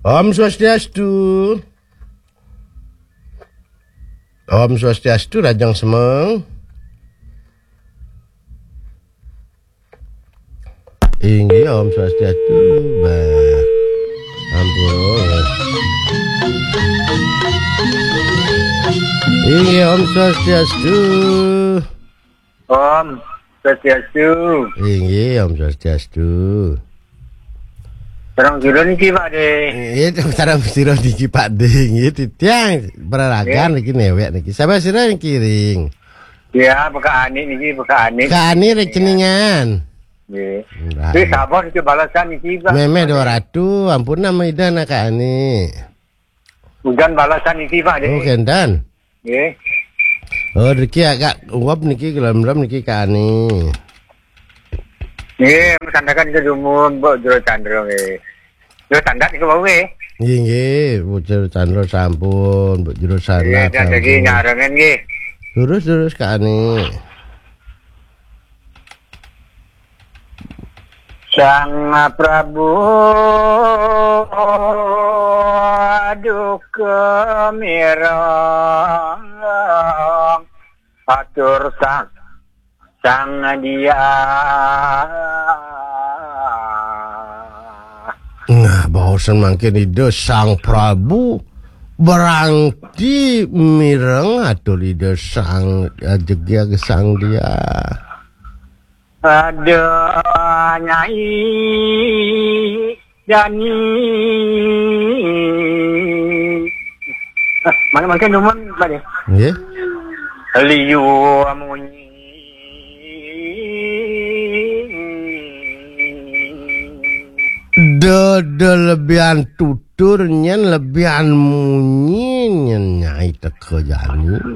Om Swastiastu. Om Swastiastu, Rajang Semeng. Inggih Om Swastiastu. Ampun. Inggih Om Swastiastu. Om Swastiastu. Inggih Om Swastiastu. Terang jero niki Pak De. Itu sareng sira niki Pak De, nggih titiang peraragan niki newek niki. Sampai sira yang kiring. Ya, beka anik niki, beka anik. Kani rekeningan. Nggih. Wis sabar iki balasan niki Pak. Meme 200, ampun nama ida nak ani. Bukan balasan niki Pak De. Oh kendan. Nggih. Oh niki agak uap niki gelam-gelam niki kani. Nggih, sandakan ke jumun mbok jero candra nggih. Jero tandak iku wae. Nggih, bocor candra sampun, mbok jero sana. Nggih, dadi nyarengen nggih. Lurus kani. Sang Prabu Dukemirang atur sang dia. Nah, bahasan mangkin ide Sang Prabu berangti mireng atur ide sang jegia ke sang dia. Ada Nyai Dani. Mana mungkin numun Pak De. Nggih. Liu amunyi. Dede lebihan tuturnya lebihan munyi nyai teko jani.